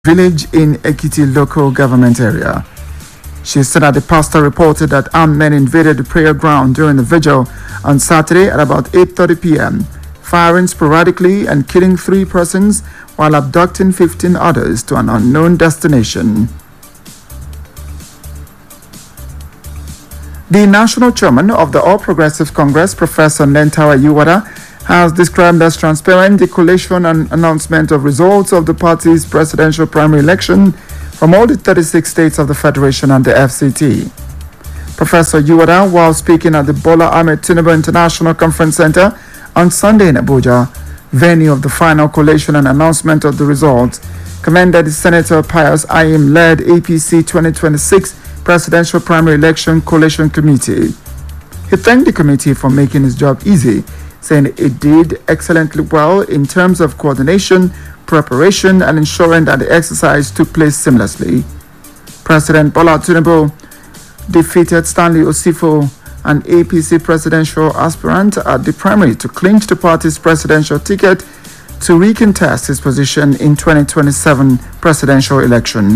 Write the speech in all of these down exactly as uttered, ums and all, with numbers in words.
village in Ekiti local government area. She said that the pastor reported that armed men invaded the prayer ground during the vigil on Saturday at about eight thirty p.m., firing sporadically and killing three persons while abducting fifteen others to an unknown destination. The national chairman of the All Progressive Congress, Professor Nentawe Yiwada, has described as transparent the collation and announcement of results of the party's presidential primary election from all the thirty-six states of the Federation and the F C T. Professor Yiwada, while speaking at the Bola Ahmed Tinubu International Conference Center on Sunday in Abuja, venue of the final collation and announcement of the results, commended the Senator Pius Ayim-led A P C twenty twenty-six Presidential Primary Election Collation Committee. He thanked the committee for making his job easy, saying it did excellently well in terms of coordination, preparation, and ensuring that the exercise took place seamlessly. President Bola Tinubu defeated Stanley Osifo, an A P C presidential aspirant, at the primary to clinch the party's presidential ticket to recontest his position in twenty twenty-seven presidential election.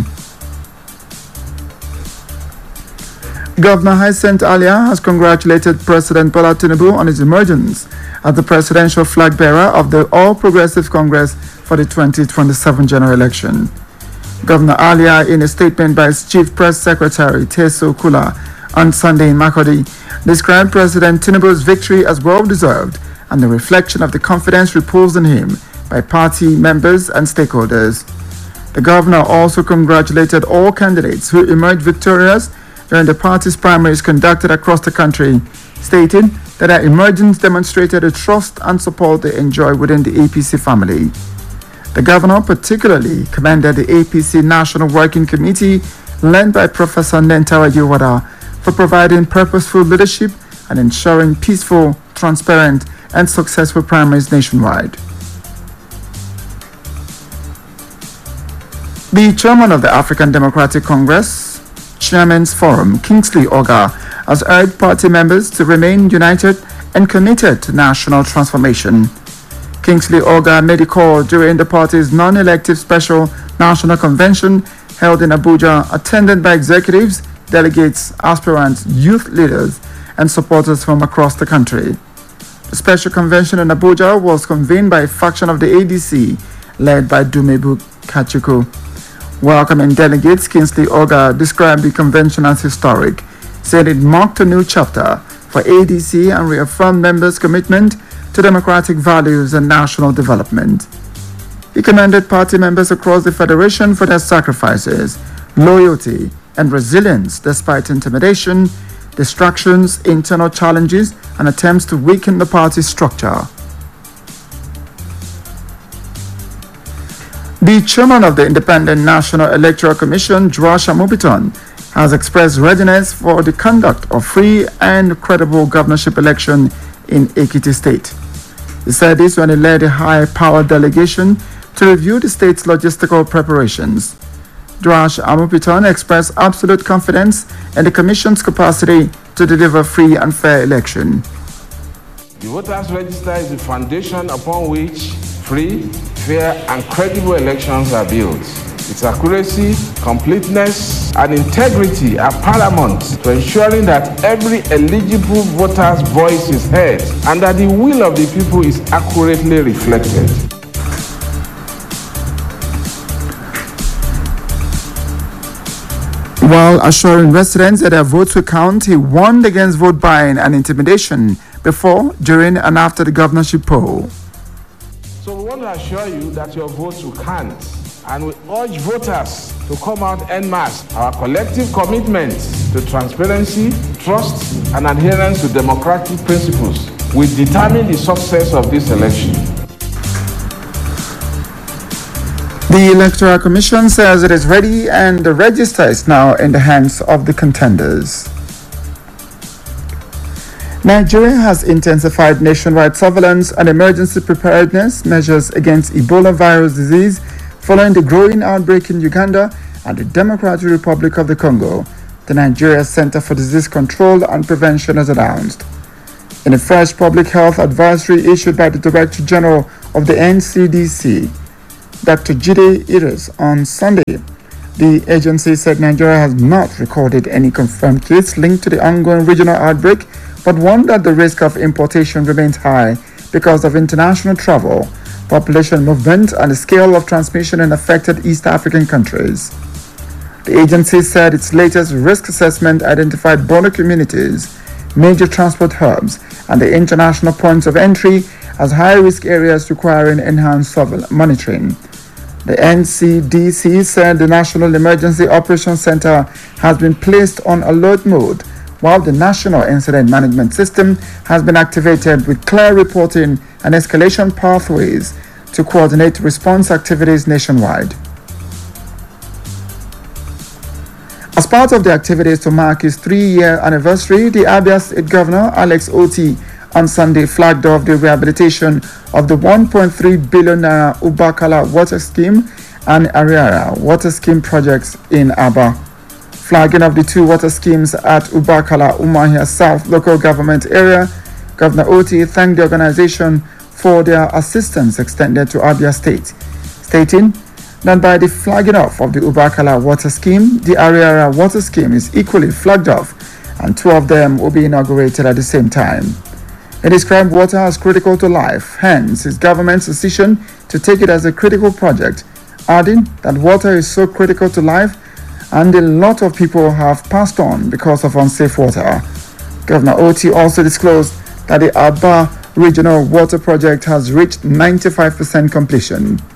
Governor Hyacinth Alia has congratulated President Bola Tinubu on his emergence as the presidential flag bearer of the All Progressive Congress for the twenty twenty-seven general election. Governor Alia, in a statement by his Chief Press Secretary Teso Kula on Sunday in Makurdi, described President Tinubu's victory as well-deserved and a reflection of the confidence reposed in him by party members and stakeholders. The governor also congratulated all candidates who emerged victorious during the party's primaries conducted across the country, stating that their emergence demonstrated the trust and support they enjoy within the A P C family. The governor particularly commended the A P C National Working Committee, led by Professor Nentawe Yiwada, for providing purposeful leadership and ensuring peaceful, transparent, and successful primaries nationwide. The chairman of the African Democratic Congress, Chairman's Forum, Kingsley Oga, has urged party members to remain united and committed to national transformation. Kingsley Oga made a call during the party's non-elective special national convention held in Abuja, attended by executives, delegates, aspirants, youth leaders, and supporters from across the country. The special convention in Abuja was convened by a faction of the A D C led by Dumebu Kachuku. Welcoming delegates, Kingsley Oga described the convention as historic, said it marked a new chapter for A D C and reaffirmed members' commitment to democratic values and national development. He commended party members across the Federation for their sacrifices, loyalty, and resilience despite intimidation, distractions, internal challenges, and attempts to weaken the party's structure. The chairman of the Independent National Electoral Commission, Joash Amopiton, has expressed readiness for the conduct of free and credible governorship election in Ekiti State. He said this when he led a high-powered delegation to review the state's logistical preparations. Joash Amopiton expressed absolute confidence in the Commission's capacity to deliver free and fair election. The voters' register is the foundation upon which free, fair, and credible elections are built. Its accuracy, completeness, and integrity are paramount to ensuring that every eligible voter's voice is heard and that the will of the people is accurately reflected. While assuring residents that their votes will count, he warned against vote buying and intimidation before, during, and after the governorship poll. So we want to assure you that your votes will count, and we urge voters to come out en masse. Our collective commitment to transparency, trust, and adherence to democratic principles will determine the success of this election. The Electoral Commission says it is ready and the register is now in the hands of the contenders. Nigeria has intensified nationwide surveillance and emergency preparedness measures against Ebola virus disease following the growing outbreak in Uganda and the Democratic Republic of the Congo, the Nigeria Center for Disease Control and Prevention has announced. In a fresh public health advisory issued by the Director General of the N C D C, Doctor Jide Idris on Sunday. The agency said Nigeria has not recorded any confirmed case linked to the ongoing regional outbreak, but warned that the risk of importation remains high because of international travel, population movement, and the scale of transmission in affected East African countries. The agency said its latest risk assessment identified border communities, major transport hubs, and the international points of entry as high-risk areas requiring enhanced monitoring. The N C D C said the National Emergency Operations Center has been placed on alert mode, while the National Incident Management System has been activated with clear reporting and escalation pathways to coordinate response activities nationwide. As part of the activities to mark his three-year anniversary, the Abia State Governor, Alex Oti, on Sunday flagged off the rehabilitation of the one point three billion naira Ubakala Water Scheme and Ariara Water Scheme projects in Aba. Flagging of the two water schemes at Ubakala Umahia South local government area, Governor Oti thanked the organization for their assistance extended to Abia State, stating that by the flagging off of the Ubakala Water Scheme, the Ariara Water Scheme is equally flagged off, and two of them will be inaugurated at the same time. He described water as critical to life, hence his government's decision to take it as a critical project, adding that water is so critical to life and a lot of people have passed on because of unsafe water. Governor Oti also disclosed that the Aba Regional Water Project has reached ninety-five percent completion.